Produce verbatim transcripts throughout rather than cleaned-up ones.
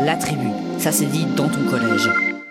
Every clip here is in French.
la tribu. Ça c'est dit dans ton collège.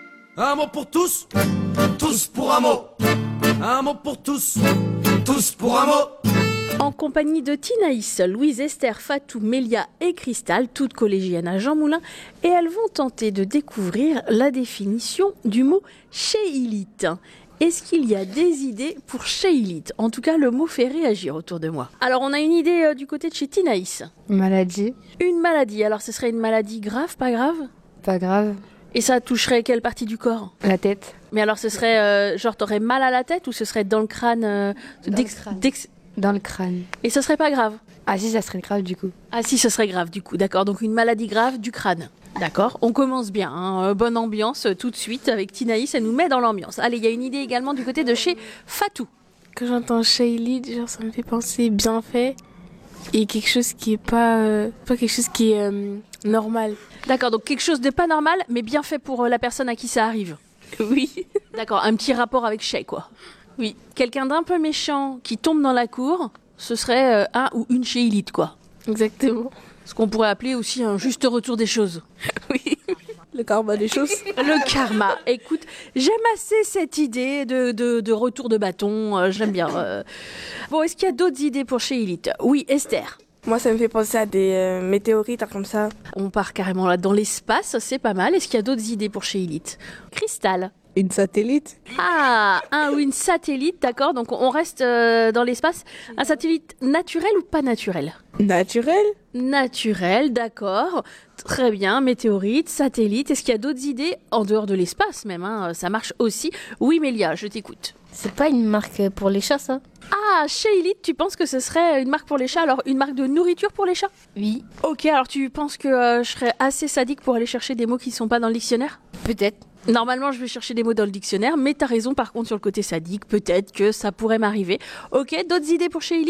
Un mot pour tous, tous pour un mot. Un mot pour tous, tous pour un mot. En compagnie de Tinaïs, Louise, Esther, Fatou, Mélia et Cristal, toutes collégiennes à Jean Moulin, et elles vont tenter de découvrir la définition du mot chéilite. Est-ce qu'il y a des idées pour chéilite ? En tout cas, le mot fait réagir autour de moi. Alors, on a une idée euh, du côté de chez Tinaïs. Maladie. Une maladie. Alors, ce serait une maladie grave, pas grave ? Pas grave. Et ça toucherait quelle partie du corps ? La tête. Mais alors, ce serait euh, genre, t'aurais mal à la tête ou ce serait dans le crâne, euh, Dans d'ex- le crâne. d'ex- Dans le crâne. Et ce serait pas grave ? Ah si, ça serait grave du coup. Ah si, ce serait grave du coup, d'accord. Donc une maladie grave du crâne. D'accord, on commence bien, hein. euh, bonne ambiance euh, tout de suite avec Tinaïs, elle nous met dans l'ambiance. Allez, il y a une idée également du côté de chez Fatou. Quand j'entends chéilite, genre ça me fait penser bienfait et quelque chose qui est pas, euh, pas quelque chose qui est euh, normal. D'accord, donc quelque chose de pas normal, mais bien fait pour euh, la personne à qui ça arrive. Oui. D'accord, un petit rapport avec Shay, quoi. Oui. Quelqu'un d'un peu méchant qui tombe dans la cour, ce serait euh, un ou une chéilite, quoi. Exactement. Ce qu'on pourrait appeler aussi un juste retour des choses. Oui. Le karma des choses. Le karma. Écoute, j'aime assez cette idée de, de, de retour de bâton. Euh, j'aime bien. euh. Bon, est-ce qu'il y a d'autres idées pour chéilite ? Oui, Esther. Moi, ça me fait penser à des euh, météorites, hein, comme ça. On part carrément là dans l'espace, c'est pas mal. Est-ce qu'il y a d'autres idées pour chéilite ? Cristal. Une satellite. Ah, un ou une satellite, d'accord. Donc on reste euh, dans l'espace. Un satellite naturel ou pas naturel ? Naturel. Naturel, d'accord. Très bien, météorite, satellite. Est-ce qu'il y a d'autres idées en dehors de l'espace même, hein, ça marche aussi. Oui, Mélia, je t'écoute. C'est pas une marque pour les chats, ça ? Ah, chéilite, tu penses que ce serait une marque pour les chats ? Alors, une marque de nourriture pour les chats ? Oui. Ok, alors tu penses que euh, je serais assez sadique pour aller chercher des mots qui ne sont pas dans le dictionnaire ? Peut-être. Normalement, je vais chercher des mots dans le dictionnaire, mais t'as raison par contre sur le côté sadique, peut-être que ça pourrait m'arriver. Ok, d'autres idées pour chéilite ?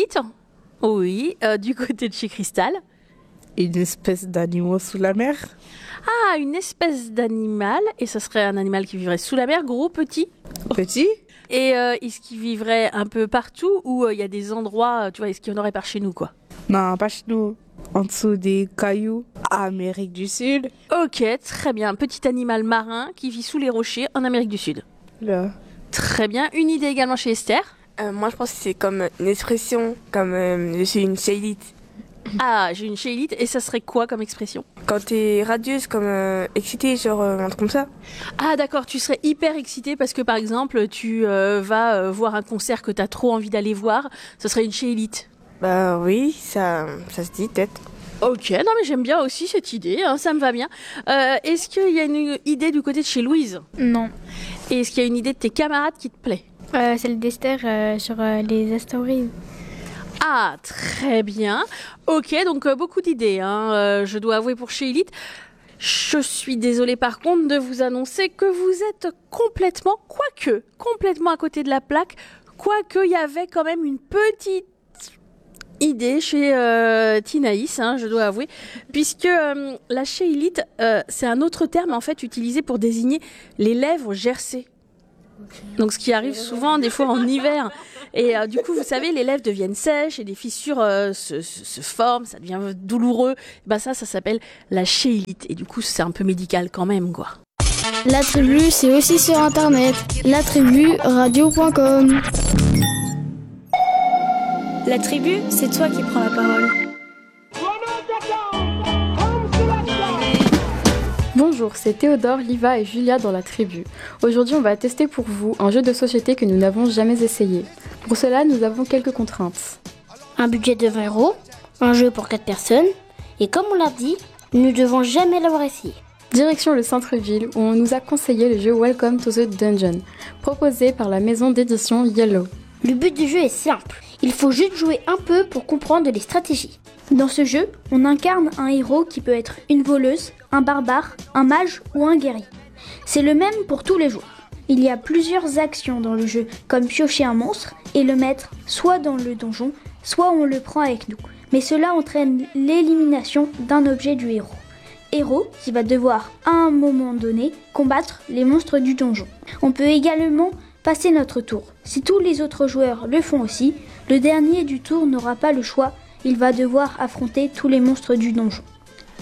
Oui, euh, du côté de chez Cristal. Une espèce d'animal sous la mer. Ah, une espèce d'animal, et ça serait un animal qui vivrait sous la mer, gros, petit. Petit. Et euh, est-ce qu'il vivrait un peu partout ou il euh, y a des endroits, tu vois, est-ce qu'il y en aurait par chez nous, quoi ? Non, pas chez nous. En dessous des cailloux, Amérique du Sud. Ok, très bien. Petit animal marin qui vit sous les rochers en Amérique du Sud. Là. Très bien. Une idée également chez Esther. Euh, moi, je pense que c'est comme une expression, comme euh, je suis une chéilite. Ah, j'ai une chéilite. Et ça serait quoi comme expression ? Quand t'es radieuse, comme euh, excitée, genre euh, un truc comme ça. Ah d'accord, tu serais hyper excitée parce que par exemple, tu euh, vas euh, voir un concert que t'as trop envie d'aller voir. Ce serait une chéilite. Bah oui, ça, ça se dit peut-être. Ok, non mais j'aime bien aussi cette idée, hein, ça me va bien. Euh, est-ce qu'il y a une idée du côté de chez Louise ? Non. Et est-ce qu'il y a une idée de tes camarades qui te plaît ? Euh, celle d'Esther euh, sur euh, les astéroïdes. Ah, très bien. Ok, donc euh, beaucoup d'idées, hein, euh, je dois avouer pour chéilite. Je suis désolée par contre de vous annoncer que vous êtes complètement, quoique, complètement à côté de la plaque, quoique il y avait quand même une petite idée chez euh, Tinaïs, hein, je dois avouer, puisque euh, la chéilite, euh, c'est un autre terme en fait utilisé pour désigner les lèvres gercées. Donc ce qui arrive souvent des fois en hiver. Et euh, du coup, vous savez, les lèvres deviennent sèches et des fissures euh, se, se, se forment, ça devient douloureux. Ben ça, ça s'appelle la chéilite. Et du coup, c'est un peu médical quand même, quoi. La tribu, c'est aussi sur Internet. la tribu radio point com. La tribu, c'est toi qui prends la parole. Bonjour, c'est Théodore, Liva et Julia dans la tribu. Aujourd'hui, on va tester pour vous un jeu de société que nous n'avons jamais essayé. Pour cela, nous avons quelques contraintes. Un budget de vingt euros, un jeu pour quatre personnes, et comme on l'a dit, nous ne devons jamais l'avoir essayé. Direction le centre-ville où on nous a conseillé le jeu Welcome to the Dungeon, proposé par la maison d'édition Yellow. Le but du jeu est simple, il faut juste jouer un peu pour comprendre les stratégies. Dans ce jeu, on incarne un héros qui peut être une voleuse, un barbare, un mage ou un guerrier. C'est le même pour tous les joueurs. Il y a plusieurs actions dans le jeu, comme piocher un monstre et le mettre soit dans le donjon, soit on le prend avec nous. Mais cela entraîne l'élimination d'un objet du héros. Héros qui va devoir, à un moment donné, combattre les monstres du donjon. On peut également passer notre tour. Si tous les autres joueurs le font aussi, le dernier du tour n'aura pas le choix, il va devoir affronter tous les monstres du donjon.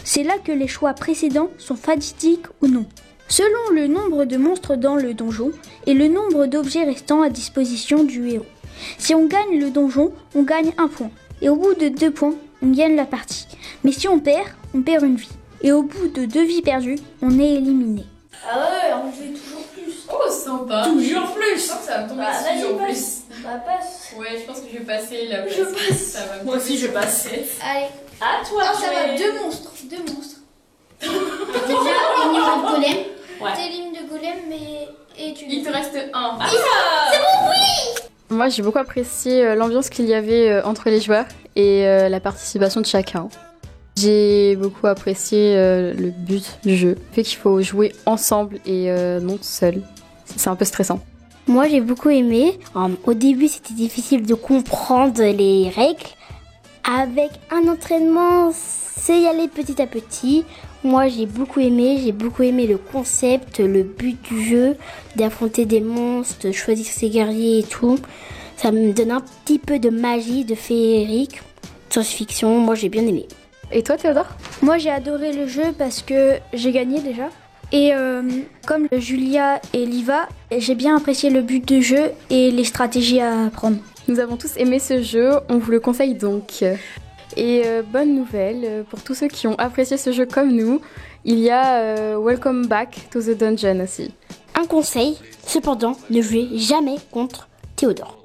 C'est là que les choix précédents sont fatidiques ou non. Selon le nombre de monstres dans le donjon et le nombre d'objets restant à disposition du héros. Si on gagne le donjon, on gagne un point. Et au bout de deux points, on gagne la partie. Mais si on perd, on perd une vie. Et au bout de deux vies perdues, on est éliminé. Ah ouais, on fait toujours plus. Oh, sympa. Toujours plus. Je pense que ça va tomber Bah, dessus vas-y, en passe. plus. Bah, passe. Ouais, je pense que je vais passer là. Je passe. Ça va Moi aussi, je passe. Allez. À toi, Ah, ça va, deux monstres. Deux monstres. Déjà, une ligne de golem. Ouais. Tes lignes de golem, mais. Et tu. Il te reste un. Ah, c'est bon, oui. Moi, j'ai beaucoup apprécié euh, l'ambiance qu'il y avait euh, entre les joueurs et euh, la participation de chacun. J'ai beaucoup apprécié euh, le but du jeu, le fait qu'il faut jouer ensemble et euh, non seul. C'est un peu stressant. Moi, j'ai beaucoup aimé. Um, au début, c'était difficile de comprendre les règles. Avec un entraînement, c'est y aller petit à petit. Moi, j'ai beaucoup aimé. J'ai beaucoup aimé le concept, le but du jeu, d'affronter des monstres, de choisir ses guerriers et tout. Ça me donne un petit peu de magie, de féerique, science-fiction. Moi, j'ai bien aimé. Et toi, Théodore ? Moi, j'ai adoré le jeu parce que j'ai gagné déjà. Et euh, comme Julia et Liva, j'ai bien apprécié le but du jeu et les stratégies à apprendre. Nous avons tous aimé ce jeu, on vous le conseille donc. Et euh, bonne nouvelle, pour tous ceux qui ont apprécié ce jeu comme nous, il y a euh, Welcome Back to the Dungeon aussi. Un conseil, cependant, ne jouez jamais contre Théodore.